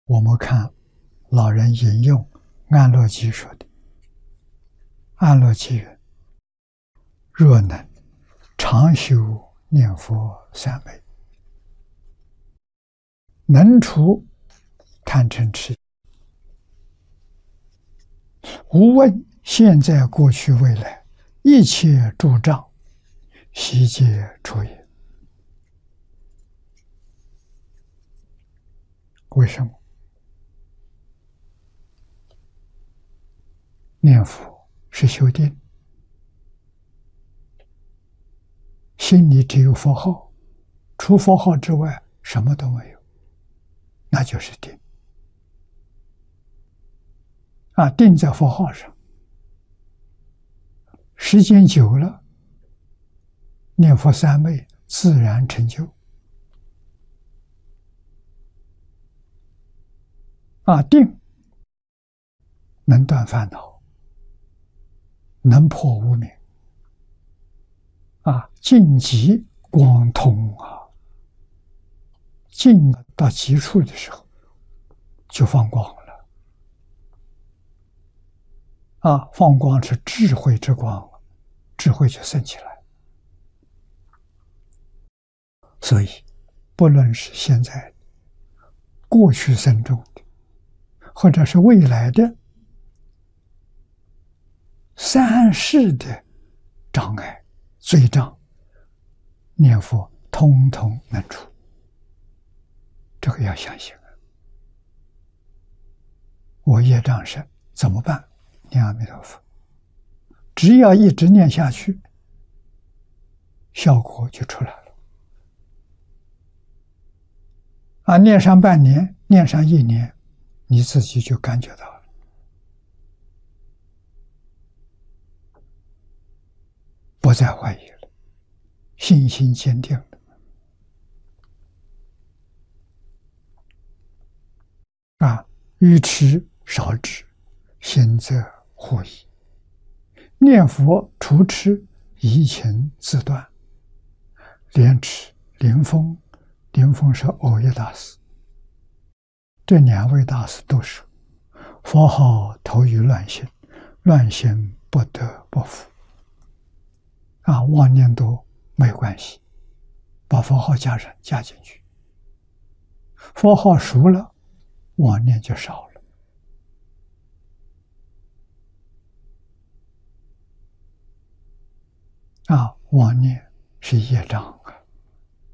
我们看老人引用安乐集说的：安乐集云，若能常修念佛三昧，能除贪嗔痴，无问现在过去未来，一切诸障悉皆除也。为什么？念佛是修定，心里只有佛号，除佛号之外什么都没有，那就是定。定在佛号上，时间久了，念佛三昧自然成就。定能断烦恼，能破无明，尽极光通尽到极处的时候就放光了。放光是智慧之光，智慧就升起来。所以不论是现在过去生中的，或者是未来的三世的障碍罪障，念佛通通能除。这个要相信。我业障深怎么办？念阿弥陀佛，只要一直念下去，效果就出来了。念上半年，念上1年，你自己就感觉到了，不再怀疑了，信心坚定了。愚痴少智，心则惑矣。念佛除痴，疑情自断。莲池、灵峰是藕益大师，这2位大师都说：佛号投于乱心，乱心不得不服。妄念多没关系，把佛号加进去，佛号熟了，妄念就少了。妄念是业障。